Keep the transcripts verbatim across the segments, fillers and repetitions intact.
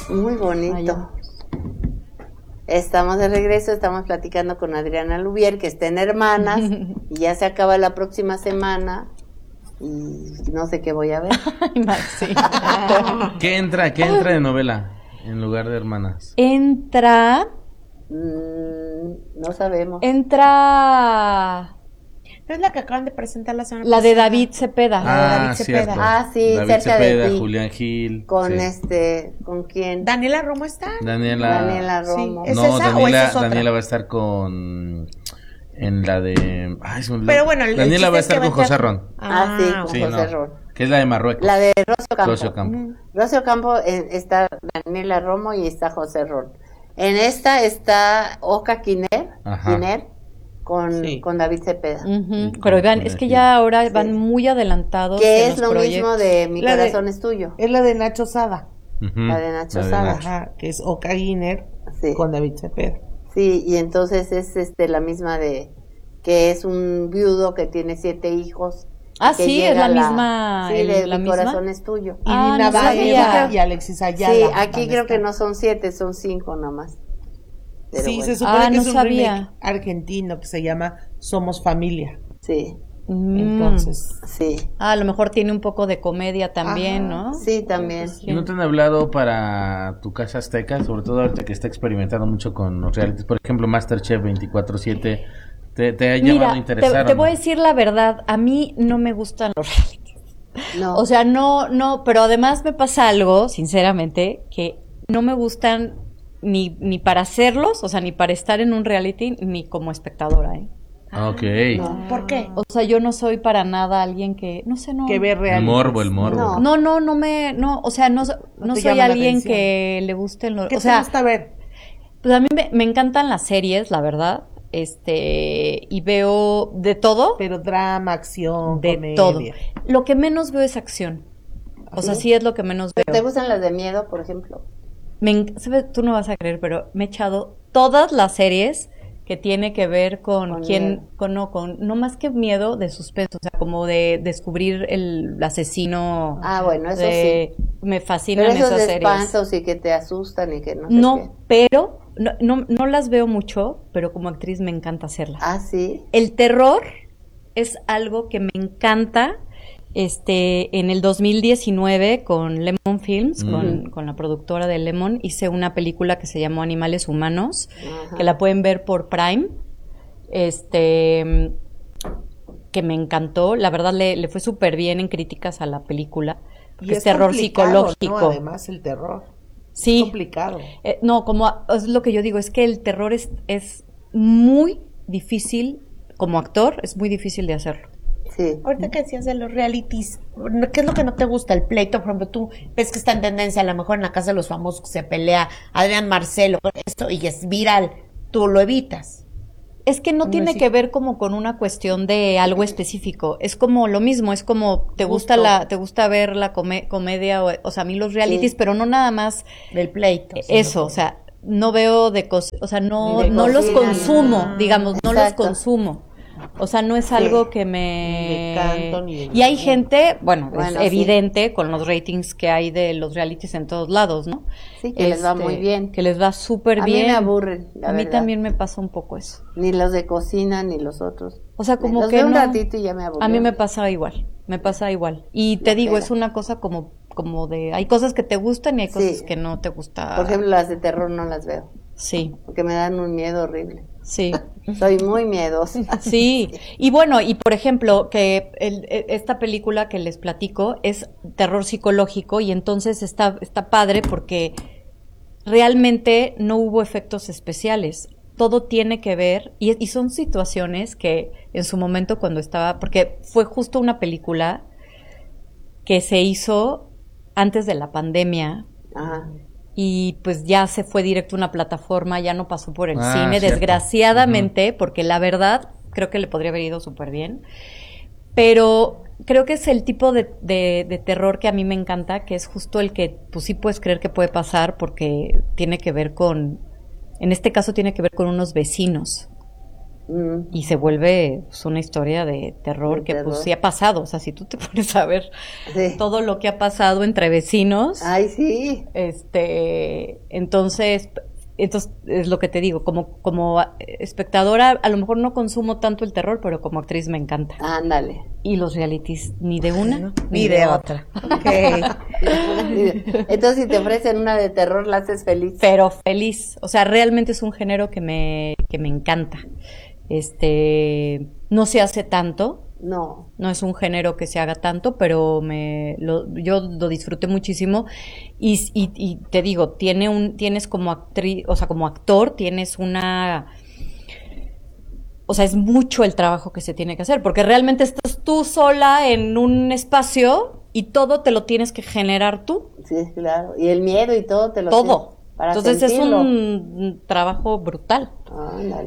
Muy bonito. Allá. Estamos de regreso, estamos platicando con Adriana Lubier, que está en Hermanas, y ya se acaba la próxima semana, y no sé qué voy a ver. Ay, Maxi. ¿Qué entra, qué entra de novela en lugar de Hermanas? Entra, Mm, no sabemos. entra ¿No es la que acaban de presentar la semana la de pasada? David Cepeda. La de David Ah, Cepeda. cierto. Ah, sí, David cerca de Cepeda, ti. Julián Gil. Con sí. este, ¿con quién? ¿Daniela Romo está? Daniela. Daniela Romo. ¿Es No, esa o Daniela, esa es otra? Daniela va a estar con en la de ay, se me olvidó. Pero bueno, el- el Daniela chiste va a es que estar va a con José estar- Ron. Ah, sí, con Sí, José no. Ron. Que es la de Marruecos. La de Rocio Campo. Rocio Campo. Rocio Campo eh, está Daniela Romo y está José Ron. En esta está Oca Quiner, Ajá. Quiner con, Sí. con David Cepeda. Ujú, Con- Pero vean, con es el que Gil. ya ahora Sí. van muy adelantados Que en es los lo proyectos. mismo de Mi La de- corazón es tuyo. Es la de Nacho Sada. Ujú. La de Nacho La de Sada. Nacho. Ajá, que es Oca Guiner Sí. con David Cepeda. Sí, y entonces es este la misma de que es un viudo que tiene siete hijos. Ah, que sí, es llega la misma- Sí, el- de la Mi misma. corazón es tuyo. Y Ah, Nina no sabía. Baeva y Alexis Ayala. Sí, van aquí a creo que estar. no son siete, son cinco nomás. Pero Sí, bueno, se supone Ah, que no es un sabía. remake argentino que se llama Somos Familia. sí, Mm. Entonces, sí, Ah, a lo mejor tiene un poco de comedia también, Ajá. ¿no? sí, también. ¿Y no te han hablado para tu casa azteca? Sobre todo ahorita que está experimentando mucho con los realities. Por ejemplo, MasterChef veinticuatro siete. ¿Te, te ha llamado a Mira, interesar? te, te o no? voy a decir la verdad, a mí no me gustan los realities. No, O sea, no, no, pero además me pasa algo, sinceramente, que no me gustan ni, ni para hacerlos, o sea, ni para estar en un reality, ni como espectadora, ¿eh? Ok. no. ¿Por qué? O sea, yo no soy para nada alguien que, no sé, no. que ve El real. morbo, el morbo. No. No, no, no me, no, o sea, no, so- No no te soy llama la alguien atención. que le gusten los, ¿Qué o te sea, gusta ver? pues a mí me, me encantan las series, la verdad, este, y veo de todo, Pero drama, acción, de comedia. todo. Lo que menos veo es acción. O sea, ¿Sí? sí es lo que menos ¿Te veo. gustan las de miedo, por ejemplo? Me, en- ¿sabes? Tú no vas a creer, pero me he echado todas las series que tiene que ver con, Con quién, miedo. con no, con, no más que miedo, de suspenso, o sea, como de descubrir el asesino. Ah, bueno, eso de- sí. Me fascinan Pero esos esas de series. espantos y que te asustan y que no sé No, qué. pero, no, no, no las veo mucho, pero como actriz me encanta hacerlas. Ah, sí. El terror es algo que me encanta. Este, en el dos mil diecinueve con Lemon Films, Mm. con, con la productora de Lemon, hice una película que se llamó Animales Humanos, Ajá. que la pueden ver por Prime. Este, que me encantó. La verdad le, le fue súper bien en críticas a la película. Y Porque es terror complicado, psicológico. ¿no? Además, el terror. Es Sí. complicado. Eh, no, como a- es lo que yo digo, es que el terror es, es muy difícil, como actor, es muy difícil de hacerlo. Sí. Ahorita que decías de los realities, ¿qué es lo que no te gusta? El pleito, por ejemplo, tú ves que está en tendencia, a lo mejor en la casa de los famosos se pelea Adrián Marcelo, esto, y es viral, tú lo evitas. Es que no No tiene es- que ver como con una cuestión de algo específico, es como lo mismo, es como te gusta Gusto. la, te gusta ver la come- comedia, o, o sea, a mí los realities, Sí. pero no nada más Del pleito. eso, o sea, no veo de cosas, o sea, no, Ni de no los cocina, ni consumo, nada. digamos, no los Exacto. consumo. O sea, no es algo que me... Ni de canto, ni de Y hay ningún- gente, bueno, Bueno, es sí. evidente con los ratings que hay de los realities en todos lados, ¿no? Sí, que les va Este, muy bien. Que les va súper A bien. mí me aburren, la A mí verdad. también me pasa un poco eso. Ni los de cocina, ni los otros. O sea, como los que veo un no- ratito y ya me aburren. A mí me pasa igual, me pasa igual. Y te La digo, pena. es una cosa como, como de... Hay cosas que te gustan y hay cosas Sí. que no te gustan. Por ejemplo, las de terror no las veo, Sí, porque me dan un miedo horrible. sí. Soy muy miedosa. Sí, y bueno, y por ejemplo, que el- e- esta película que les platico es terror psicológico y entonces está, está padre porque realmente no hubo efectos especiales. Todo tiene que ver, y, y son situaciones que en su momento cuando estaba, porque fue justo una película que se hizo antes de la pandemia, Ajá. y pues ya se fue directo a una plataforma, ya no pasó por el Ah, cine, cierto. desgraciadamente, porque la verdad creo que le podría haber ido súper bien, pero creo que es el tipo de, de, de terror que a mí me encanta, que es justo el que pues sí puedes creer que puede pasar porque tiene que ver con, en este caso tiene que ver con unos vecinos Mm. y se vuelve pues, una historia de terror De que terror. pues sí ha pasado, o sea, si tú te pones a ver Sí. todo lo que ha pasado entre vecinos, Ay, sí. este, entonces, entonces es lo que te digo, como como espectadora a lo mejor no consumo tanto el terror, pero como actriz me encanta. Ándale. Y los realities ni de una Ni de otra. Ok. Entonces, si te ofrecen una de terror, la haces feliz. Pero feliz, o sea, realmente es un género que me que me encanta. Este, no se hace tanto, No. no es un género que se haga tanto, pero me lo, yo lo disfruté muchísimo y, y, y te digo, tiene un, tienes como actriz, o sea, como actor, tienes una, o sea, es mucho el trabajo que se tiene que hacer, porque realmente estás tú sola en un espacio y todo te lo tienes que generar tú, Sí, claro. Y el miedo y todo te lo todo. para Entonces sentirlo. es un trabajo brutal. Ándale.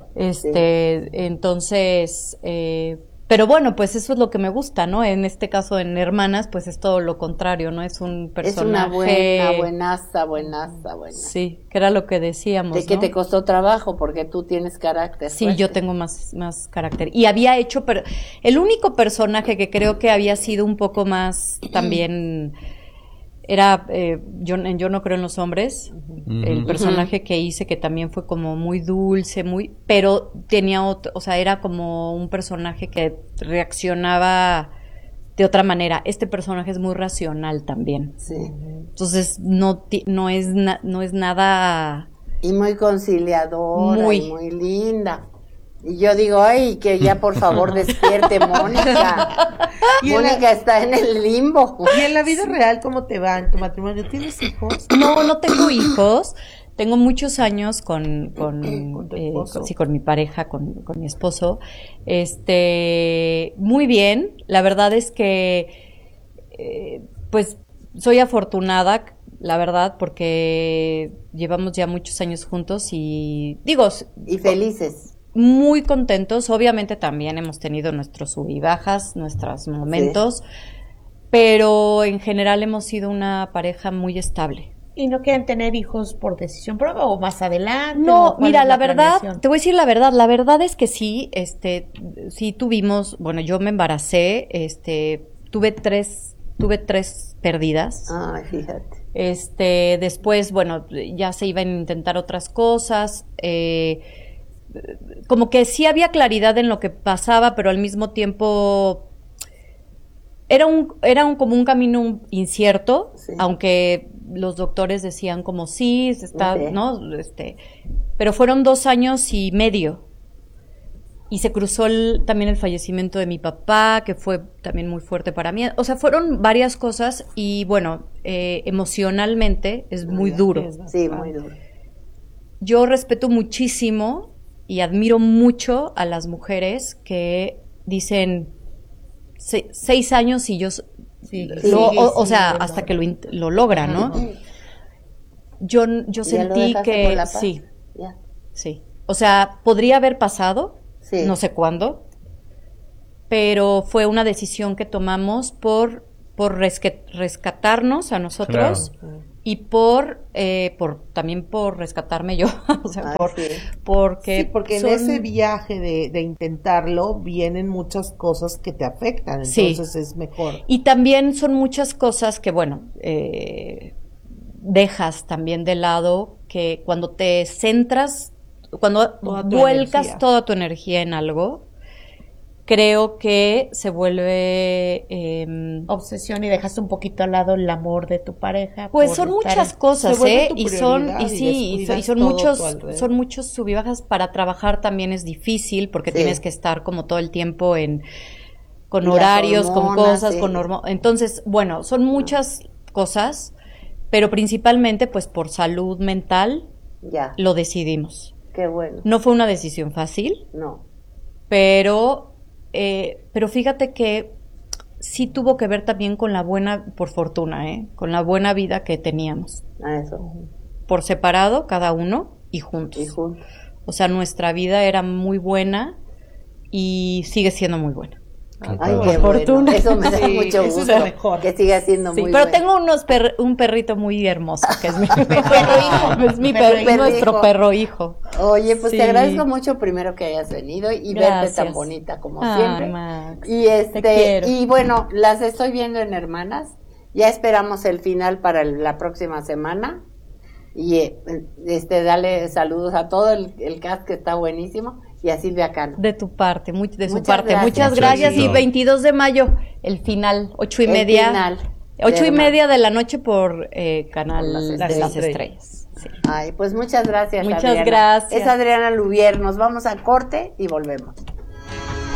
Este, entonces, eh, pero bueno, pues eso es lo que me gusta, ¿no? En este caso, en Hermanas, pues es todo lo contrario, ¿no? Es un personaje. Es una buena, buenaza, buenaza, buena. Sí, que era lo que decíamos, De que ¿no? te costó trabajo porque tú tienes carácter. Sí, fuerte. yo tengo más, más carácter. Y había hecho, pero el único personaje que creo que había sido un poco más también era, eh, yo, en Yo no creo en los hombres, el personaje que hice que también fue como muy dulce, muy, pero tenía otro, o sea, era como un personaje que reaccionaba de otra manera. Este personaje es muy racional también. Sí. Entonces no, ti- no es, na- no es nada. Y muy conciliadora, Muy. y muy linda. Y yo digo, ay, que ya por favor despierte, Mónica. Y en la- Mónica está en el limbo. Y en la vida real, ¿cómo te va en tu matrimonio? ¿Tienes hijos? No, no tengo hijos. Tengo muchos años con, con, Con tu eh, esposo. con- sí, con mi pareja, con, con mi esposo. Este, muy bien. La verdad es que, eh, pues, soy afortunada, la verdad, porque llevamos ya muchos años juntos y, digo, Y felices. muy contentos. Obviamente también hemos tenido nuestros sub y bajas, nuestros momentos, pero en general hemos sido una pareja muy estable. ¿Y no quieren tener hijos por decisión propia o más adelante? No, ¿O cuál mira, es la verdad, planeación? te voy a decir la verdad, la verdad es que sí, este, sí tuvimos, bueno, yo me embaracé, este, tuve tres, tuve tres pérdidas. Ay, fíjate. Este, después, bueno, ya se iban a intentar otras cosas, eh, como que sí había claridad en lo que pasaba, pero al mismo tiempo era un, era un como un camino incierto, Sí. aunque los doctores decían como sí, se está, Ok. ¿no? Este, pero fueron dos años y medio. Y se cruzó el- también el fallecimiento de mi papá, que fue también muy fuerte para mí. O sea, fueron varias cosas y bueno, eh, emocionalmente es muy duro. Sí, muy duro. Yo respeto muchísimo y admiro mucho a las mujeres que dicen "Se- seis años y yo s- Sí, lo- sigue, o, o sigue, sea lo hasta que lo, int- lo logra, ¿no? Yo yo ¿Ya lo sentí dejaste que por la paz? sí, Ya. sí. O sea, podría haber pasado, Sí. no sé cuándo, pero fue una decisión que tomamos por por resque- rescatarnos a nosotros y por eh, por también por rescatarme yo, o sea, Ah, por sí. porque Sí, porque son- en ese viaje de, de intentarlo vienen muchas cosas que te afectan, Sí. entonces es mejor. y también son muchas cosas que bueno eh, dejas también de lado, que cuando te centras, cuando Toda tu vuelcas energía. toda tu energía en algo, creo que se vuelve em, Obsesión y dejaste un poquito al lado el amor de tu pareja. pues por son estar muchas en- cosas, se vuelve ¿eh? tu Y son, prioridad y y sí, y son, y descuidas son todo muchos, tu alrededor. son muchos sub y bajas. Para trabajar también es difícil porque Sí. tienes que estar como todo el tiempo en, con Y las horarios, con hormonas, cosas, sí. con hormo- entonces, bueno, son muchas cosas, pero principalmente pues por salud mental Ya. lo decidimos. Qué bueno. No fue una decisión fácil, No. pero, eh, pero fíjate que sí tuvo que ver también con la buena, por fortuna, ¿eh? Con la buena vida que teníamos. A eso. Por separado, cada uno, y juntos. Y juntos. O sea, nuestra vida era muy buena y sigue siendo muy buena. Ay, por qué fortuna. bueno. Eso me da Sí, mucho eso gusto. es lo mejor. Que siga siendo Sí, muy pero bueno. tengo unos per- un perrito muy hermoso, que es mi perro hijo. es mi Perro per- hijo. nuestro perro hijo. Oye, pues Sí. te agradezco mucho primero que hayas venido y verte Gracias. tan bonita como Ay, siempre. Max, Y te este, quiero. y bueno, las estoy viendo en Hermanas. Ya esperamos el final para el- la próxima semana. Y eh, este, dale saludos a todo el, el cast que está buenísimo y a Silvia Cano. De tu parte, muy, de su Muchas parte. gracias. Muchas Mucho gracias. Y éxito. veintidós de mayo, el final, ocho y El media. final Ocho de y Hermanas. media de la noche por eh, Canal Por las de las estrellas. Estrellas. Sí. Ay, pues muchas gracias. Muchas Adriana. gracias. Es Adriana Lubier. Nos vamos a corte y volvemos.